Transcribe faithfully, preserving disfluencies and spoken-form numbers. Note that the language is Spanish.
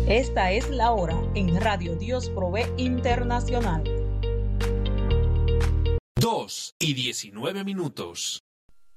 Esta es la hora en Radio Dios Provee Internacional. dos y diecinueve minutos.